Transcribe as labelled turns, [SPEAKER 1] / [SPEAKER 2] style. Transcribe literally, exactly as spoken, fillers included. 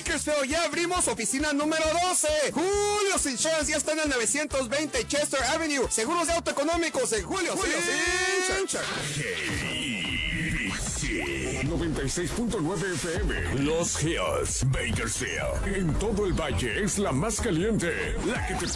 [SPEAKER 1] Bakersfield, ya abrimos oficina número doce. Julio's Insurance ya está en el novecientos veinte Chester Avenue. Seguros de auto económicos en Julio's Insurance.
[SPEAKER 2] noventa y seis punto nueve F M. Los Hills, Bakersfield. En todo el valle es la más caliente. La que te